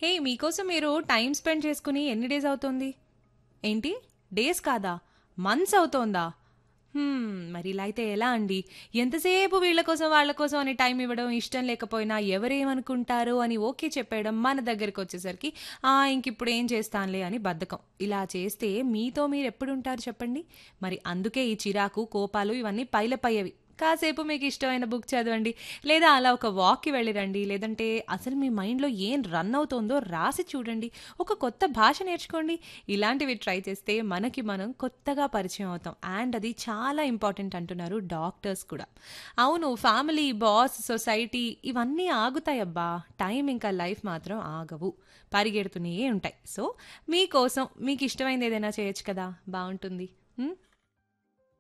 హే! మీకోసం మీరు time spend చేసుకొని ఎన్ని డేస్ అవుతోంది? ఏంటి? డేస్ కాదా? మంత్స్ అవుతోందా? మరి ఇలా అయితే ఎలా అండి? ఎంతసేపు వీళ్ళ కోసం, వాళ్ళ కోసం అని టైం ఇవ్వడం ఇష్టం లేకపోయినా ఎవరేమనుకుంటారో అని ఓకే చెప్పేయడం మన దగ్గరకొచ్చేసరికి ఇంకిప్పుడు ఏం చేస్తానులే అని బద్ధకం. ఇలా చేస్తే మీతో మీరెప్పుడుంటారు చెప్పండి? మరి అందుకే ఈ చిరాకు, కోపాలు ఇవన్నీ పైలపయ్యేవి. కాసేపు మీకు ఇష్టమైన బుక్ చదవండి. లేదా అలా ఒక వాక్‌కి వెళ్ళిరండి. లేదంటే అసలు మీ మైండ్‌లో ఏం రన్ అవుతోందో రాసి చూడండి. ఒక కొత్త భాష నేర్చుకోండి. ఇలాంటివి ట్రై చేస్తే మనకి మనం కొత్తగా పరిచయం అవుతాం. అండ్ అది చాలా ఇంపార్టెంట్ అంటున్నారు డాక్టర్స్ కూడా. అవును, ఫ్యామిలీ, బాస్, సొసైటీ ఇవన్నీ ఆగుతాయబ్బా! టైం ఇంకా లైఫ్ మాత్రం ఆగవు. పరిగెడుతూనే ఉంటాయి. సో, మీకోసం మీకిష్టమైంది ఏదైనా చేయొచ్చు కదా! బావుంటుంది. హ్మ్.